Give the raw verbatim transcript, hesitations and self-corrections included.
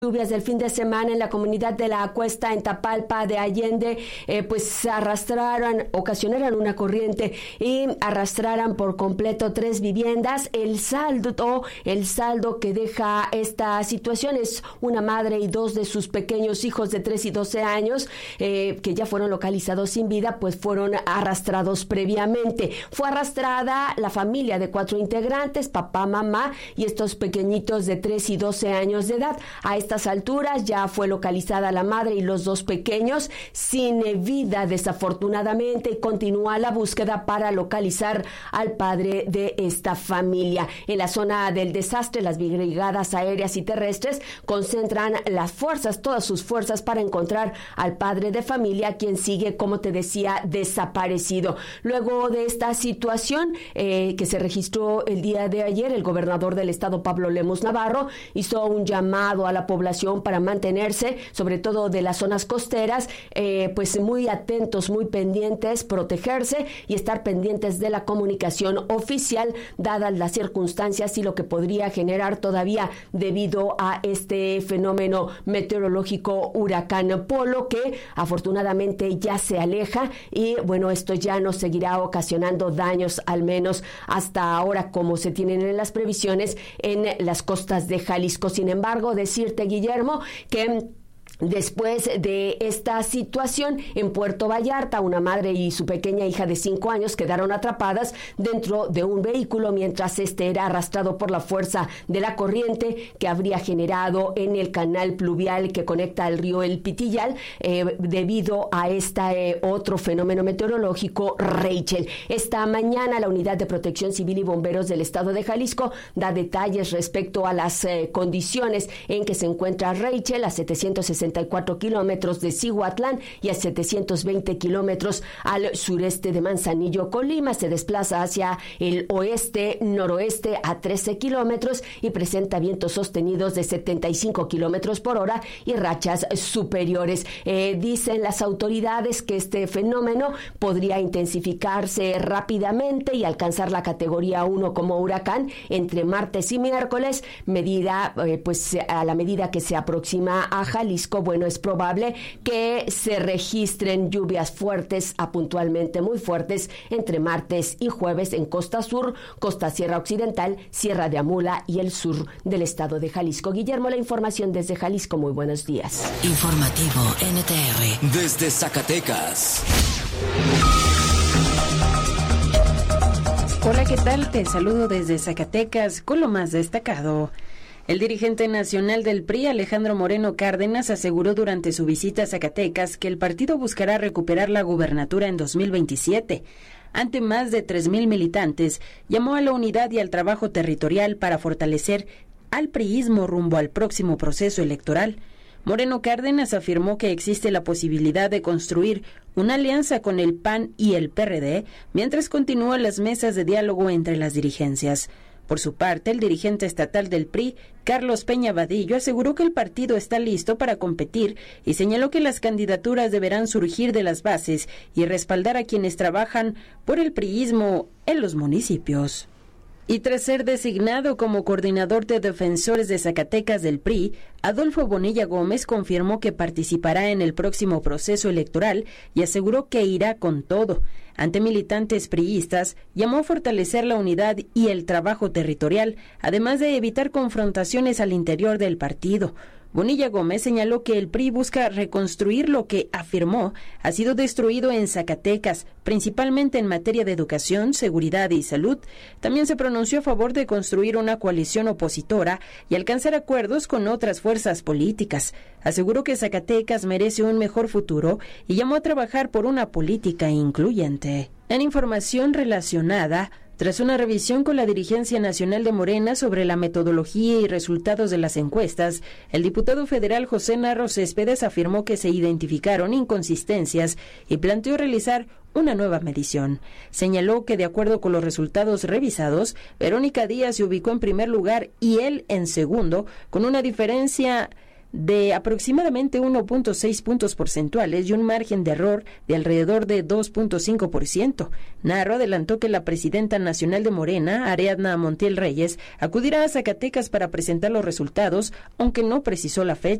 Lluvias del fin de semana en la comunidad de La Cuesta, en Tapalpa de Allende, eh, pues arrastraron, ocasionaron una corriente y arrastraran por completo tres viviendas. El saldo, el saldo que deja esta situación es una madre y dos de sus pequeños hijos de tres y doce años, eh, que ya fueron localizados sin vida, pues fueron arrastrados previamente. Fue arrastrada la familia de cuatro integrantes, papá, mamá y estos pequeñitos de tres y doce años de edad. A esta A estas alturas ya fue localizada la madre y los dos pequeños sin vida, desafortunadamente, y continúa la búsqueda para localizar al padre de esta familia. En la zona del desastre, las brigadas aéreas y terrestres concentran las fuerzas, todas sus fuerzas, para encontrar al padre de familia, quien sigue, como te decía, desaparecido. Luego de esta situación eh, que se registró el día de ayer, el gobernador del estado, Pablo Lemus Navarro, hizo un llamado a la población para mantenerse, sobre todo de las zonas costeras, eh, pues muy atentos, muy pendientes, protegerse y estar pendientes de la comunicación oficial, dadas las circunstancias y lo que podría generar todavía debido a este fenómeno meteorológico huracán Polo, que afortunadamente ya se aleja y bueno, esto ya nos seguirá ocasionando daños, al menos hasta ahora, como se tienen en las previsiones en las costas de Jalisco. Sin embargo, decirte, Guillermo, que después de esta situación en Puerto Vallarta, una madre y su pequeña hija de cinco años quedaron atrapadas dentro de un vehículo mientras este era arrastrado por la fuerza de la corriente que habría generado en el canal pluvial que conecta al río El Pitillal, eh, debido a este eh, otro fenómeno meteorológico, Rachel. Esta mañana la Unidad de Protección Civil y Bomberos del estado de Jalisco da detalles respecto a las eh, condiciones en que se encuentra Rachel, a setecientos sesenta y cuatro kilómetros de Cihuatlán y a setecientos veinte kilómetros al sureste de Manzanillo, Colima. Se desplaza hacia el oeste, noroeste a trece kilómetros y presenta vientos sostenidos de setenta y cinco kilómetros por hora y rachas superiores. Eh, dicen las autoridades que este fenómeno podría intensificarse rápidamente y alcanzar la categoría uno como huracán entre martes y miércoles, medida, eh, pues a la medida que se aproxima a Jalisco. Bueno, es probable que se registren lluvias fuertes a puntualmente muy fuertes entre martes y jueves en Costa Sur, Costa Sierra Occidental, Sierra de Amula y el sur del estado de Jalisco. Guillermo, la información desde Jalisco. Muy buenos días. Informativo N T R desde Zacatecas. Hola, ¿qué tal? Te saludo desde Zacatecas con lo más destacado. El dirigente nacional del P R I, Alejandro Moreno Cárdenas, aseguró durante su visita a Zacatecas que el partido buscará recuperar la gubernatura en dos mil veintisiete. Ante más de tres mil militantes, llamó a la unidad y al trabajo territorial para fortalecer al priismo rumbo al próximo proceso electoral. Moreno Cárdenas afirmó que existe la posibilidad de construir una alianza con el P A N y el P R D mientras continúan las mesas de diálogo entre las dirigencias. Por su parte, el dirigente estatal del P R I, Carlos Peña Vadillo, aseguró que el partido está listo para competir y señaló que las candidaturas deberán surgir de las bases y respaldar a quienes trabajan por el priismo en los municipios. Y tras ser designado como coordinador de defensores de Zacatecas del P R I, Adolfo Bonilla Gómez confirmó que participará en el próximo proceso electoral y aseguró que irá con todo. Ante militantes priistas, llamó a fortalecer la unidad y el trabajo territorial, además de evitar confrontaciones al interior del partido. Bonilla Gómez señaló que el P R I busca reconstruir lo que, afirmó, ha sido destruido en Zacatecas, principalmente en materia de educación, seguridad y salud. También se pronunció a favor de construir una coalición opositora y alcanzar acuerdos con otras fuerzas políticas. Aseguró que Zacatecas merece un mejor futuro y llamó a trabajar por una política incluyente. En información relacionada, tras una revisión con la dirigencia nacional de Morena sobre la metodología y resultados de las encuestas, el diputado federal José Narro Céspedes afirmó que se identificaron inconsistencias y planteó realizar una nueva medición. Señaló que de acuerdo con los resultados revisados, Verónica Díaz se ubicó en primer lugar y él en segundo, con una diferencia de aproximadamente uno punto seis puntos porcentuales y un margen de error de alrededor de dos punto cinco por ciento. Narro adelantó que la presidenta nacional de Morena, Ariadna Montiel Reyes, acudirá a Zacatecas para presentar los resultados, aunque no precisó la fecha.